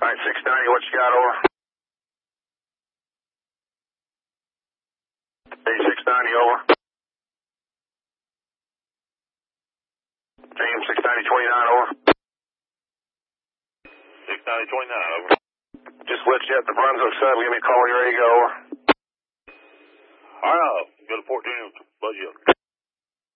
Alright, 690, what you got, over? Hey, 690, over. AM 690, 29, over. 690-29, over. Just lit you at the Brunswick sub. Give me a call when you're ready to go, over. Alright, go to 14, budget.